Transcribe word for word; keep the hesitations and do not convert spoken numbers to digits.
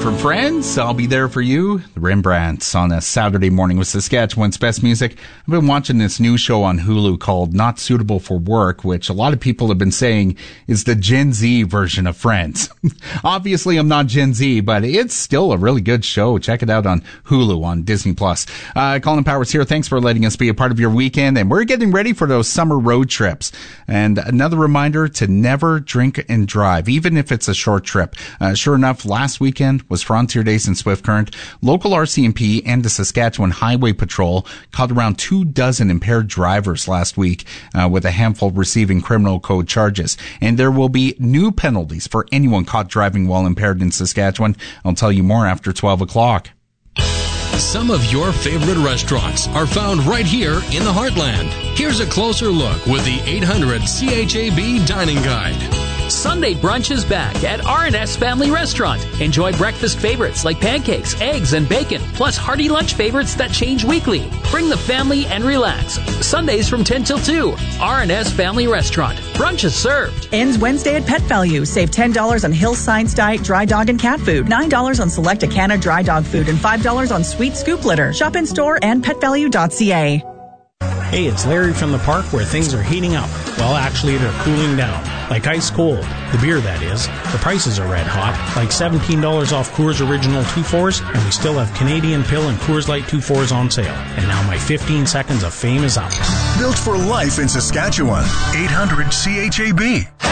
from Friends. I'll be there for you. The Rembrandts on a Saturday morning with Saskatchewan's best music. I've been watching this new show on Hulu called Not Suitable for Work, which a lot of people have been saying is the Gen Z version of Friends. Obviously, I'm not Gen Z, but it's still a really good show. Check it out on Hulu on Disney Plus. Uh, Colin Powers here. Thanks for letting us be a part of your weekend. And we're getting ready for those summer road trips. And another reminder to never drink and drive, even if it's a short trip. Uh, sure enough, last weekend was Frontier Days in Swift Current. Local R C M P and the Saskatchewan Highway Patrol caught around two dozen impaired drivers last week, uh, with a handful receiving criminal code charges. And there will be new penalties for anyone caught driving while impaired in Saskatchewan. I'll tell you more after twelve o'clock. Some of your favorite restaurants are found right here in the Heartland. Here's a closer look with the eight hundred C H A B Dining Guide. Sunday brunch is back at R and S Family Restaurant. Enjoy breakfast favorites like pancakes, eggs, and bacon, plus hearty lunch favorites that change weekly. Bring the family and relax. Sundays from ten till two. R and S Family Restaurant. Brunch is served. Ends Wednesday at Pet Value. Save ten dollars on Hill Science Diet dry dog and cat food, nine dollars on select Acana dry dog food, and five dollars on Sweet Scoop litter. Shop in store and pet value dot c a. Hey, it's Larry from the park where things are heating up. Well, actually, they're cooling down. Like ice cold. The beer, that is. The prices are red hot. Like seventeen dollars off Coors Original two fours, and we still have Canadian Pill and Coors Light two fours on sale. And now my fifteen seconds of fame is up. Built for life in Saskatchewan. eight hundred C H A B.